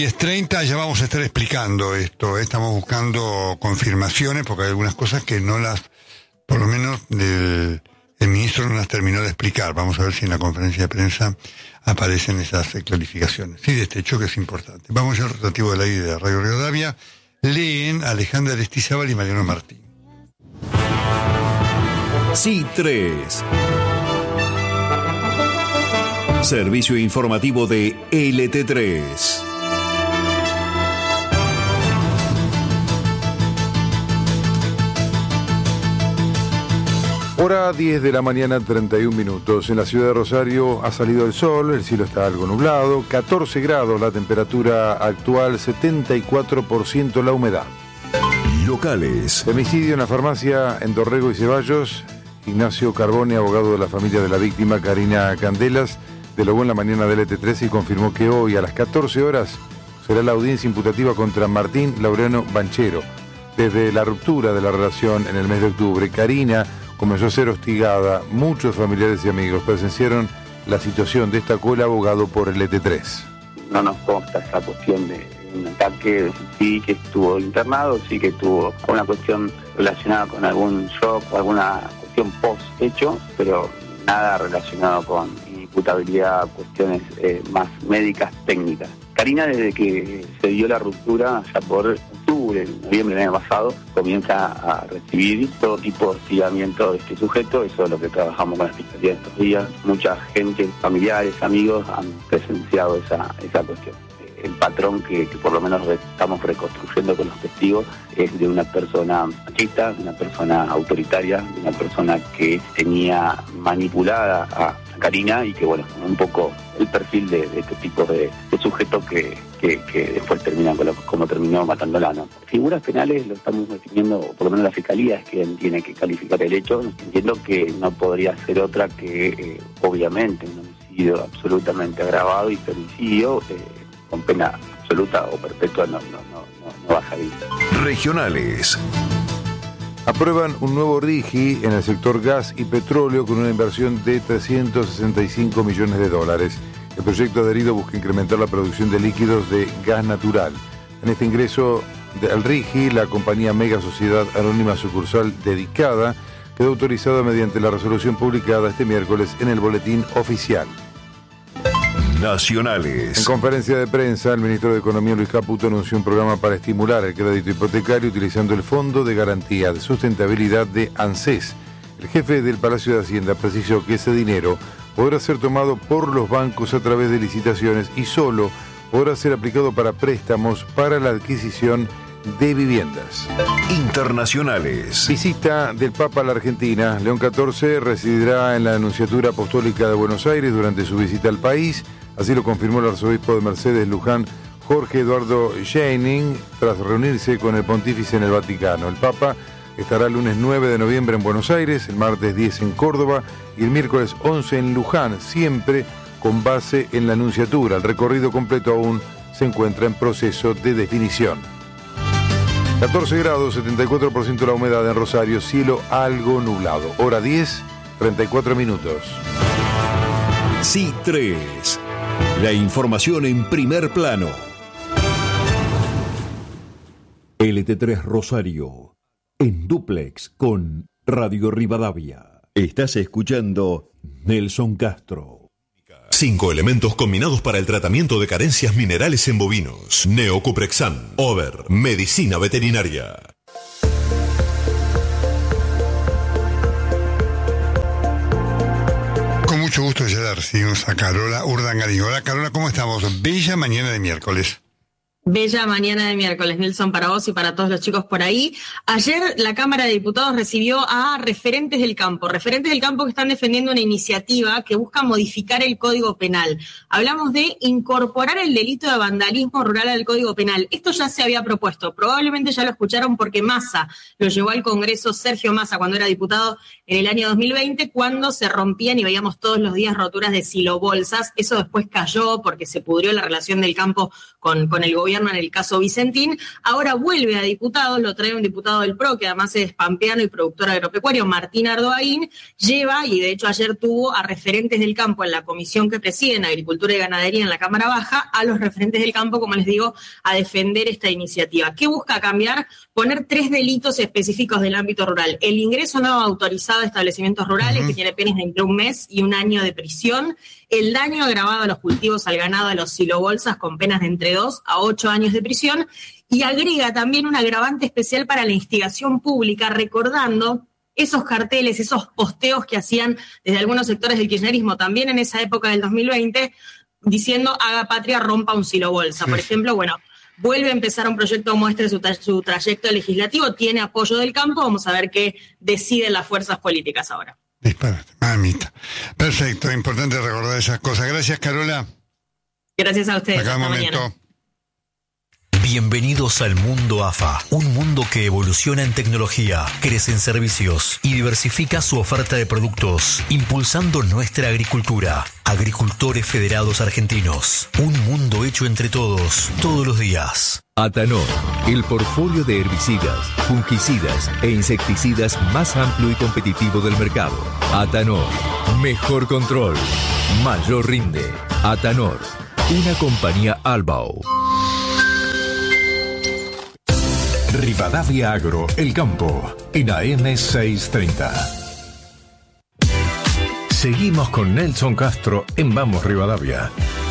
10:30, ya vamos a estar explicando esto. Estamos buscando confirmaciones porque hay algunas cosas que no las, por lo menos el ministro no las terminó de explicar. Vamos a ver si en la conferencia de prensa aparecen esas clarificaciones. Sí, de este hecho que es importante. Vamos al rotativo del aire de Radio Rivadavia. Leen Alejandra Aristizábal y Mariano Martín. Sí, 3. Servicio informativo de LT3. Hora 10 de la mañana, 31 minutos. En la ciudad de Rosario ha salido el sol, el cielo está algo nublado, 14 grados la temperatura actual, 74% la humedad. Locales. Femicidio en la farmacia en Dorrego y Ceballos. Ignacio Carbone, abogado de la familia de la víctima, Karina Candelas, dialogó en la mañana del ET3 y confirmó que hoy a las 14 horas será la audiencia imputativa contra Martín Laureano Banchero. Desde la ruptura de la relación en el mes de octubre, Karina comenzó a ser hostigada. Muchos familiares y amigos presenciaron la situación, destacó el abogado por el ET3. No nos consta esa cuestión de un ataque, sí que estuvo internado, sí que tuvo una cuestión relacionada con algún shock o alguna cuestión post-hecho, pero nada relacionado con imputabilidad, cuestiones más médicas, técnicas. Karina, desde que se dio la ruptura, ya por octubre, noviembre del año pasado, comienza a recibir todo tipo de hostigamiento de este sujeto. Eso es lo que trabajamos con la Fiscalía estos días. Mucha gente, familiares, amigos, han presenciado esa cuestión. El patrón que por lo menos estamos reconstruyendo con los testigos es de una persona machista, de una persona autoritaria, de una persona que tenía manipulada a Karina y que, bueno, un poco el perfil de este tipo de sujeto que después termina como terminó matándola, ¿no? Figuras penales lo estamos definiendo, o por lo menos la Fiscalía es quien tiene que calificar el hecho. Entiendo que no podría ser otra que, obviamente, un homicidio absolutamente agravado y femicidio, con pena absoluta o perpetua no va a salir. Regionales. Aprueban un nuevo RIGI en el sector gas y petróleo con una inversión de $365 millones. El proyecto adherido busca incrementar la producción de líquidos de gas natural. En este ingreso al RIGI, la compañía Mega Sociedad Anónima Sucursal Dedicada quedó autorizada mediante la resolución publicada este miércoles en el Boletín Oficial. Nacionales. En conferencia de prensa, el ministro de Economía, Luis Caputo, anunció un programa para estimular el crédito hipotecario utilizando el Fondo de Garantía de Sustentabilidad de ANSES. El jefe del Palacio de Hacienda precisó que ese dinero podrá ser tomado por los bancos a través de licitaciones y solo podrá ser aplicado para préstamos para la adquisición de viviendas. Internacionales. Visita del Papa a la Argentina. León XIV residirá en la Nunciatura Apostólica de Buenos Aires durante su visita al país. Así lo confirmó el arzobispo de Mercedes, Luján, Jorge Eduardo Scheining, tras reunirse con el pontífice en el Vaticano. El Papa estará el lunes 9 de noviembre en Buenos Aires, el martes 10 en Córdoba y el miércoles 11 en Luján, siempre con base en la Nunciatura. El recorrido completo aún se encuentra en proceso de definición. 14 grados, 74% la humedad en Rosario, cielo algo nublado. Hora 10, 34 minutos. Sí, 3. La información en primer plano. LT3 Rosario, en dúplex con Radio Rivadavia. Estás escuchando Nelson Castro. 5 elementos combinados para el tratamiento de carencias minerales en bovinos. Neocuprexan, Over, medicina veterinaria. Con mucho gusto ya la recibimos a Carola Urdangarín. Hola Carola, ¿cómo estamos? Bella mañana de miércoles. Bella mañana de miércoles, Nelson, para vos y para todos los chicos por ahí. Ayer la Cámara de Diputados recibió a referentes del campo que están defendiendo una iniciativa que busca modificar el Código Penal. Hablamos de incorporar el delito de vandalismo rural al Código Penal. Esto ya se había propuesto, probablemente ya lo escucharon porque Massa lo llevó al Congreso, Sergio Massa, cuando era diputado en el año 2020, cuando se rompían y veíamos todos los días roturas de silobolsas. Eso después cayó porque se pudrió la relación del campo con el gobierno gobierno en el caso Vicentín. Ahora vuelve a diputados, lo trae un diputado del PRO, que además es pampeano y productor agropecuario, Martín Ardoaín, lleva, y de hecho ayer tuvo a referentes del campo en la comisión que preside en Agricultura y Ganadería en la Cámara Baja, a los referentes del campo, como les digo, a defender esta iniciativa. ¿Qué busca cambiar? Poner 3 delitos específicos del ámbito rural. El ingreso no autorizado a establecimientos rurales, que tiene penas de entre 1 mes y 1 año de prisión. El daño agravado a los cultivos, al ganado, a los silobolsas, con penas de entre 2 a 8 años de prisión. Y agrega también un agravante especial para la instigación pública, recordando esos carteles, esos posteos que hacían desde algunos sectores del kirchnerismo también en esa época del 2020, diciendo haga patria, rompa un silobolsa. Por ejemplo, bueno, vuelve a empezar un proyecto como este, su trayecto legislativo, tiene apoyo del campo, vamos a ver qué deciden las fuerzas políticas ahora. Disparate, mamita. Perfecto, importante recordar esas cosas. Gracias, Carola. Gracias a ustedes. Hasta mañana. Bienvenidos al mundo AFA, un mundo que evoluciona en tecnología, crece en servicios y diversifica su oferta de productos, impulsando nuestra agricultura. Agricultores Federados Argentinos, un mundo hecho entre todos, todos los días. Atanor, el portfolio de herbicidas, fungicidas e insecticidas más amplio y competitivo del mercado. Atanor, mejor control, mayor rinde. Atanor, una compañía Albao. Rivadavia Agro, El Campo, en AM 630. Seguimos con Nelson Castro en Vamos Rivadavia.